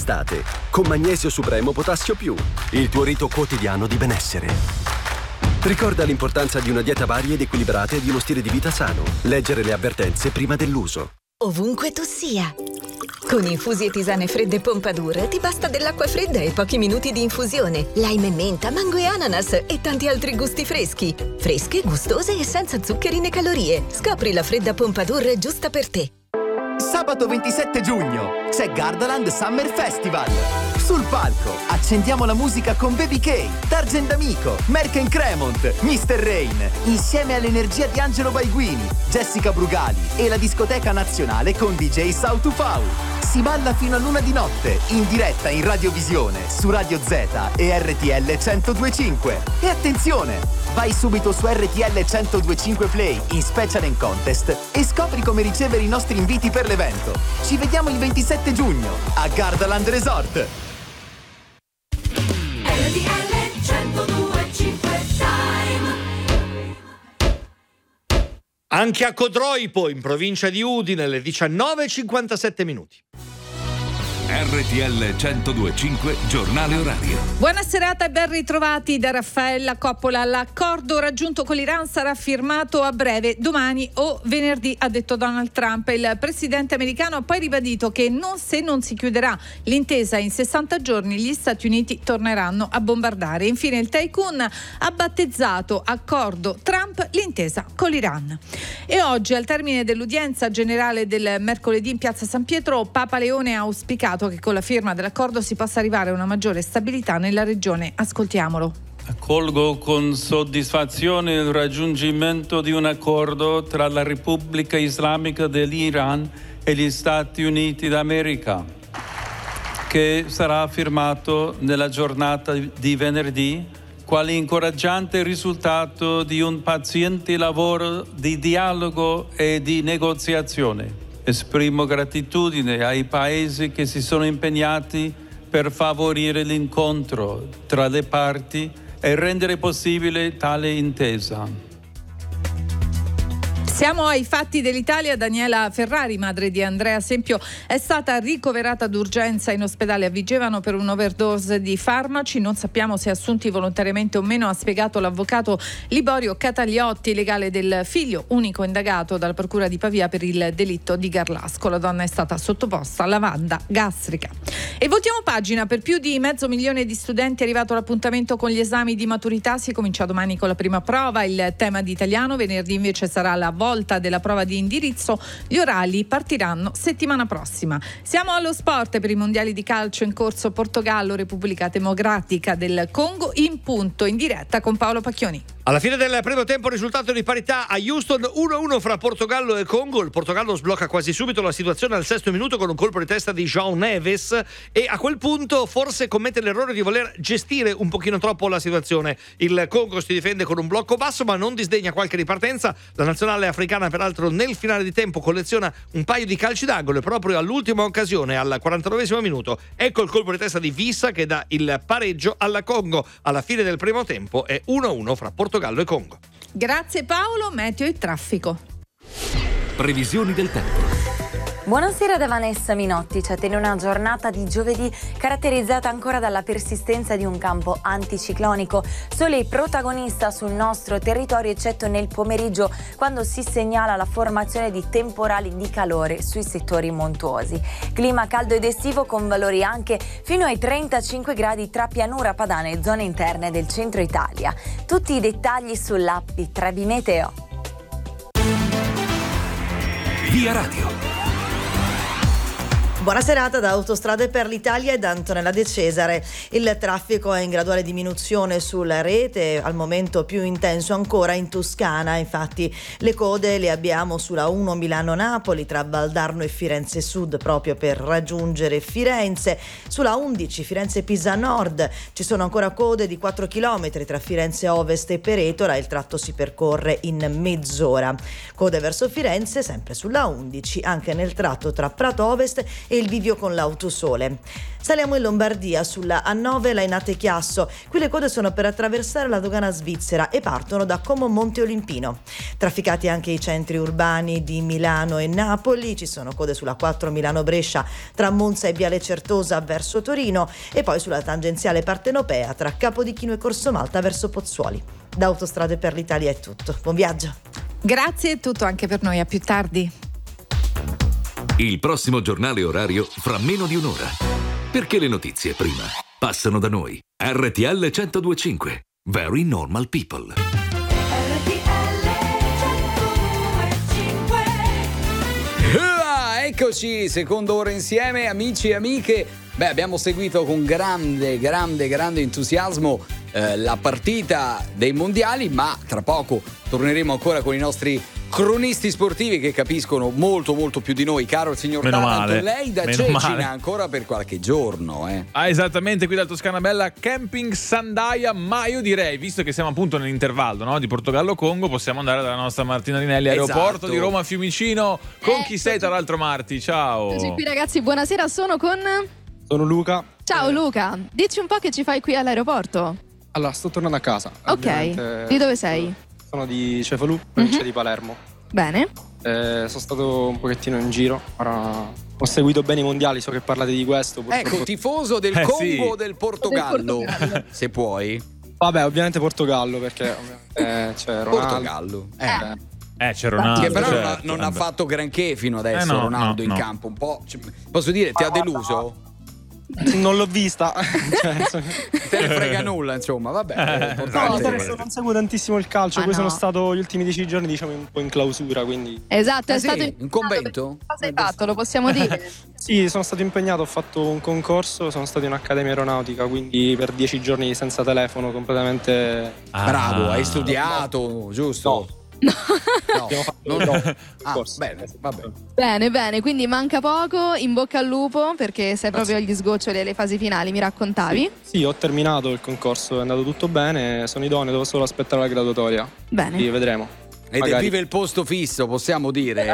quest'estate con Magnesio Supremo Potassio Più, il tuo rito quotidiano di benessere. Ricorda l'importanza di una dieta varia ed equilibrata e di uno stile di vita sano. Leggere le avvertenze prima dell'uso. Ovunque tu sia. Con infusi e tisane fredde Pompadour ti basta dell'acqua fredda e pochi minuti di infusione. Lime e menta, mango e ananas e tanti altri gusti freschi. Fresche, gustose e senza zuccheri né calorie. Scopri la fredda Pompadour giusta per te. Sabato 27 giugno c'è Gardaland Summer Festival. Sul palco accendiamo la musica con Baby K, D'Argent D'Amico, Merck & Cremont, Mr. Rain, insieme all'energia di Angelo Baiguini, Jessica Brugali e la discoteca nazionale con DJ Sau2Fau. Si balla fino a l'1 di notte, in diretta in radiovisione, su Radio Z e RTL 102.5. E attenzione, vai subito su RTL 102.5 Play in Special and Contest e scopri come ricevere i nostri inviti per l'evento. Ci vediamo il 27 giugno a Gardaland Resort. Anche a Codroipo, in provincia di Udine, le 19:57. RTL 102.5 giornale orario. Buona serata e ben ritrovati da Raffaella Coppola. L'accordo raggiunto con l'Iran sarà firmato a breve, domani o venerdì, ha detto Donald Trump. Il presidente americano ha poi ribadito che se non si chiuderà l'intesa in 60 giorni, gli Stati Uniti torneranno a bombardare. Infine il tycoon ha battezzato accordo Trump l'intesa con l'Iran. E oggi, al termine dell'udienza generale del mercoledì in piazza San Pietro, Papa Leone ha auspicato che con la firma dell'accordo si possa arrivare a una maggiore stabilità nella regione. Ascoltiamolo. Accolgo con soddisfazione il raggiungimento di un accordo tra la Repubblica Islamica dell'Iran e gli Stati Uniti d'America, che sarà firmato nella giornata di venerdì, quale incoraggiante risultato di un paziente lavoro di dialogo e di negoziazione. Esprimo gratitudine ai paesi che si sono impegnati per favorire l'incontro tra le parti e rendere possibile tale intesa. Siamo ai fatti dell'Italia. Daniela Ferrari, madre di Andrea Sempio, è stata ricoverata d'urgenza in ospedale a Vigevano per un'overdose di farmaci. Non sappiamo se assunti volontariamente o meno, ha spiegato l'avvocato Liborio Cataliotti, legale del figlio, unico indagato dalla procura di Pavia per il delitto di Garlasco. La donna è stata sottoposta a lavanda gastrica. E voltiamo pagina. Per più di 500.000 di studenti è arrivato l'appuntamento con gli esami di maturità. Si comincia domani con la prima prova, il tema di italiano. Venerdì invece sarà la volta della prova di indirizzo. Gli orali partiranno settimana prossima. Siamo allo sport per i mondiali di calcio in corso. Portogallo, Repubblica Democratica del Congo, in punto, in diretta con Paolo Pacchioni. Alla fine del primo tempo risultato di parità a Houston, 1-1 fra Portogallo e Congo. Il Portogallo sblocca quasi subito la situazione al 6° minuto con un colpo di testa di João Neves e a quel punto forse commette l'errore di voler gestire un pochino troppo la situazione. Il Congo si difende con un blocco basso ma non disdegna qualche ripartenza. La nazionale africana peraltro nel finale di tempo colleziona un paio di calci d'angolo e proprio all'ultima occasione, al 49° minuto, ecco il colpo di testa di Vissa che dà il pareggio alla Congo. Alla fine del primo tempo è 1-1 fra Portogallo e Congo. Grazie Paolo. Meteo e traffico. Previsioni del tempo. Buonasera da Vanessa Minotti. Ci attende una giornata di giovedì caratterizzata ancora dalla persistenza di un campo anticiclonico. Sole protagonista sul nostro territorio, eccetto nel pomeriggio, quando si segnala la formazione di temporali di calore sui settori montuosi. Clima caldo ed estivo con valori anche fino ai 35 gradi tra pianura padana e zone interne del centro Italia. Tutti i dettagli sull'app Trebi Meteo. Via Radio. Buona serata da Autostrade per l'Italia e da Antonella De Cesare. Il traffico è in graduale diminuzione sulla rete, al momento più intenso ancora in Toscana. Infatti le code le abbiamo sulla 1 Milano-Napoli tra Valdarno e Firenze Sud proprio per raggiungere Firenze. Sulla 11 Firenze-Pisa Nord ci sono ancora code di 4 km tra Firenze Ovest e Peretola. Il tratto si percorre in mezz'ora. Code verso Firenze sempre sulla 11 anche nel tratto tra Prato Ovest e e il bivio con l'Autosole. Saliamo in Lombardia, sulla A9 Lainate-Chiasso. Qui le code sono per attraversare la dogana svizzera e partono da Como Monte Olimpino. Trafficati anche i centri urbani di Milano e Napoli, ci sono code sulla 4 Milano-Brescia tra Monza e Viale Certosa verso Torino e poi sulla tangenziale partenopea tra Capodichino e Corso Malta verso Pozzuoli. Da Autostrade per l'Italia è tutto. Buon viaggio! Grazie, è tutto anche per noi, a più tardi. Il prossimo giornale orario fra meno di un'ora. Perché le notizie prima passano da noi. RTL 102.5. Very Normal People. Eccoci, seconda ora insieme, amici e amiche. Beh, abbiamo seguito con grande entusiasmo la partita dei mondiali, ma tra poco torneremo ancora con i nostri cronisti sportivi che capiscono molto più di noi. Caro il signor Taranto, lei da Cecina ancora per qualche giorno. Esattamente, qui dal Toscana Bella, Camping Sandaia, ma io direi, visto che siamo appunto nell'intervallo, no, di Portogallo-Congo, possiamo andare dalla nostra Martina Rinelli, aeroporto di Roma Fiumicino. Con chi sei tra l'altro, Marti? Ciao. Eccoci qui ragazzi, buonasera, sono Luca. Ciao Luca, dici un po' che ci fai qui all'aeroporto? Allora, sto tornando a casa. Ok, di dove sei? Sono di Cefalù, provincia di Palermo. Bene. Sono stato un pochettino in giro. Ora ho seguito bene i mondiali, so che parlate di questo. Ecco, tifoso del Congo o del Portogallo, se puoi. Vabbè, ovviamente Portogallo, perché c'è Ronaldo. Portogallo. C'è Ronaldo. Che però non ha fatto granché fino adesso Ronaldo in campo. Un po'. Posso dire, ti ha deluso? Non l'ho vista. Te ne frega nulla, insomma, vabbè. Non seguo tantissimo il calcio, poi sono stato gli ultimi 10 giorni, diciamo, un po' in clausura, quindi. Esatto, è stato in convento? Cosa hai fatto, lo possiamo dire? Sì, sono stato impegnato, ho fatto un concorso, sono stato in accademia aeronautica, quindi per 10 giorni senza telefono, completamente. Bravo, hai studiato, giusto? Bene, quindi manca poco, in bocca al lupo, perché sei proprio agli sgoccioli alle fasi finali, mi raccontavi? Sì, ho terminato il concorso, è andato tutto bene, sono idoneo, devo solo aspettare la graduatoria. Bene. Quindi vedremo. Ed vive il posto fisso, possiamo dire.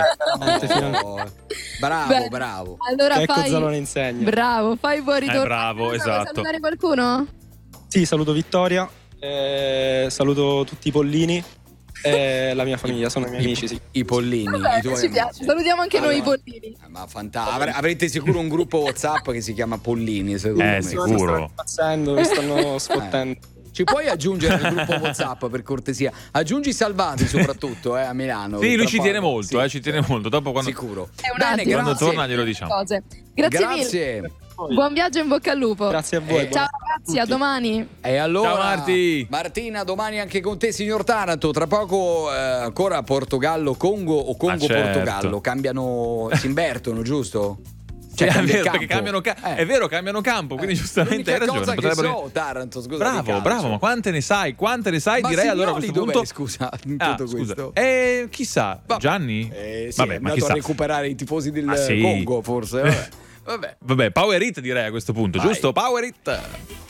Bravo. Allora ecco Zalone insegna. Bravo, fai fuori torno. Bravo, esatto. Vuoi salutare qualcuno? Sì, saluto Vittoria, saluto tutti i pollini. La mia famiglia, sono i miei amici, sì. I pollini, vabbè, i tuoi ci piace. Salutiamo anche noi i pollini. Ma avrete sicuro un gruppo WhatsApp che si chiama Pollini, secondo me. Sicuro. Mi stanno sfottendo. Ci puoi aggiungere il gruppo WhatsApp, per cortesia? Aggiungi Salvati soprattutto a Milano. Sì, lui ci tiene molto, ci tiene molto. Dopo quando sicuro. Bene, quando torna glielo diciamo. Grazie mille. Buon viaggio, in bocca al lupo. Grazie a voi. Ciao ragazzi, a domani. E allora, ciao Marti. Martina, domani anche con te, signor Taranto. Tra poco ancora Portogallo-Congo o Congo-Portogallo. Cambiano, si invertono, giusto? Cioè, è vero, perché è vero, cambiano campo, quindi giustamente hai ragione. Cosa che so, Taranto, scusa. Bravo, ma quante ne sai? Ma direi allora a questo punto. Scusa, in tutto questo. Chissà, Gianni? Vabbè, ma chissà. A recuperare i tifosi del Congo, forse. Vabbè. Power It direi a questo punto, giusto? Power It.